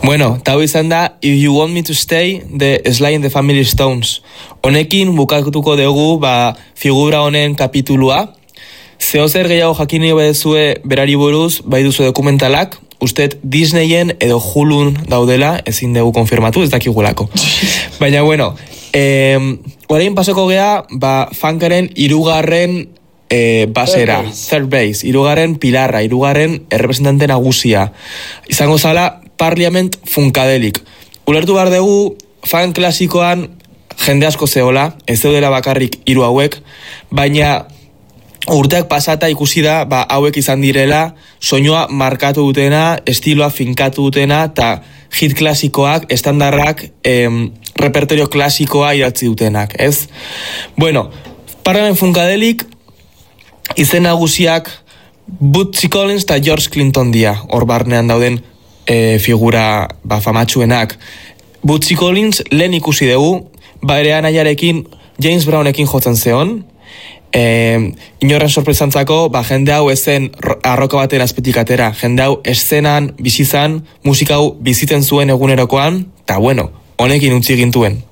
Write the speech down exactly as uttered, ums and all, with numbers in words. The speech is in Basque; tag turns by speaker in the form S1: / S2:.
S1: Bueno, eta hau izan da If You Want Me To Stay, de Sly and the Family Stones. Honekin bukatuko dugu ba, figura honen kapitulua. Zeo zer gehiago jakin nahi badezue berari buruz, bai duzu dokumentalak, usted Disneyen edo Hulun daudela, ezin dugu konfirmatu, ez dakigulako. Baina, bueno, eh, orain pasoko gea, ba, funkaren irugarren eh, basera, third base, third base irugarren pilarra, irugarren errepresentante nagusia. Izango zala, Parliament Funkadelic. Ulertu behar dugu, fan klasikoan jende asko zehola, ez daudela bakarrik hiru hauek, baina urteak pasata ikusi da, ba, hauek izan direla, soinua markatu dutena, estiloa finkatu dutena, eta hit klasikoak, estandarrak, em, repertorio klasikoa idatzi dutenak, ez? Bueno, Parliament Funkadelic, izen nagusiak Bootsy Collins eta George Clinton dia, hor barnean dauden e, figura ba, famatsuenak. Bootsy Collins lehen ikusi dugu, bere anaiarekin James Brownekin jotzen zeon, e, inorren sorpresantzako, ba, jende hau ezen arroka baten azpetik atera, jende hau eszenan, bizizan, musika hau bizitzen zuen egunerokoan, eta bueno, honekin utzi gintuen.